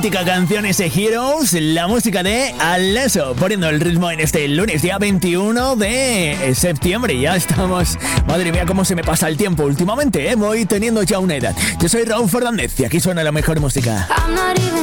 mítica canción ese Heroes, la música de Alesso, poniendo el ritmo en este lunes, día 21 de septiembre. Ya estamos, madre mía, cómo se me pasa el tiempo últimamente, voy teniendo ya una edad. Yo soy Raúl Fernández y aquí suena la mejor música.